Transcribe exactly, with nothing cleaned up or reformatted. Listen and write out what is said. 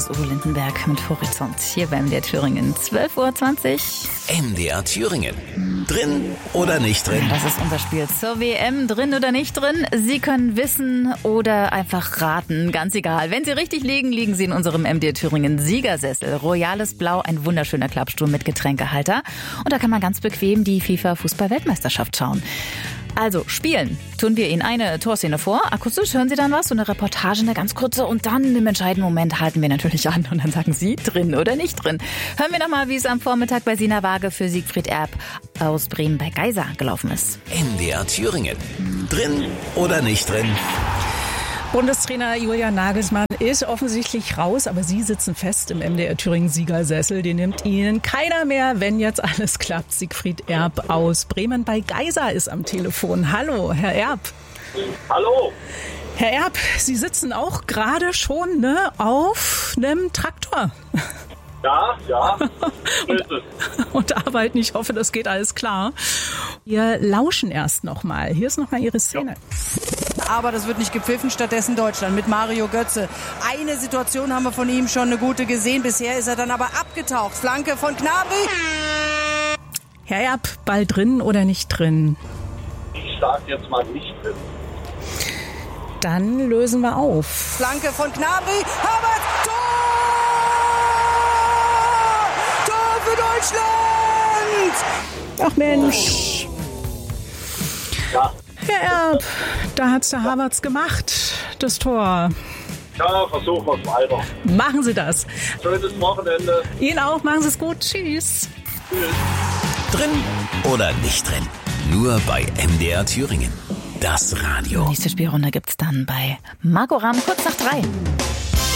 ist Udo Lindenberg mit Horizont hier beim M D R Thüringen. zwölf Uhr zwanzig. M D R Thüringen. Drin oder nicht drin? Das ist unser Spiel zur W M. Drin oder nicht drin? Sie können wissen oder einfach raten. Ganz egal. Wenn Sie richtig liegen, liegen Sie in unserem M D R Thüringen Siegersessel. Royales Blau, ein wunderschöner Klappstuhl mit Getränkehalter. Und da kann man ganz bequem die FIFA-Fußball-Weltmeisterschaft schauen. Also, spielen tun wir Ihnen eine Torszene vor. Akustisch hören Sie dann was, so eine Reportage, eine ganz kurze. Und dann im entscheidenden Moment halten wir natürlich an und dann sagen Sie drin oder nicht drin. Hören wir nochmal, wie es am Vormittag bei Sina Waage für Siegfried Erb aus Bremen bei Geisa gelaufen ist. M D R Thüringen. Drin oder nicht drin? Bundestrainer Julian Nagelsmann ist offensichtlich raus, aber Sie sitzen fest im M D R Thüringen Siegersessel. Den nimmt Ihnen keiner mehr, wenn jetzt alles klappt. Siegfried Erb aus Bremen bei Geisa ist am Telefon. Hallo, Herr Erb. Hallo. Herr Erb, Sie sitzen auch gerade schon ne, auf einem Traktor. Ja, ja. und, und arbeiten. Ich hoffe, das geht alles klar. Wir lauschen erst nochmal. Hier ist nochmal Ihre Szene. Aber das wird nicht gepfiffen, stattdessen Deutschland mit Mario Götze. Eine Situation haben wir von ihm schon eine gute gesehen. Bisher ist er dann aber abgetaucht. Flanke von Gnabry. Herr Erb, Ball drin oder nicht drin? Ich sag jetzt mal nicht drin. Dann lösen wir auf. Flanke von Gnabry. Havertz, Tor! Tor für Deutschland! Ach Mensch. Ja. Herr Erb, da hat's der Havertz gemacht, das Tor. Ja, versuchen wir es weiter. Machen Sie das. Schönes Wochenende. Ihnen auch, machen Sie es gut. Tschüss. Tschüss. Drin oder nicht drin? Nur bei M D R Thüringen. Das Radio. Nächste Spielrunde gibt's dann bei Marco Ramm kurz nach drei.